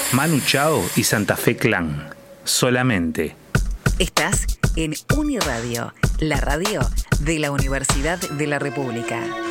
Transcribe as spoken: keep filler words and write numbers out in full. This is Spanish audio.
Manu Chao y Santa Fe Clan. Solamente. Estás en Uniradio, la radio de la Universidad de la República.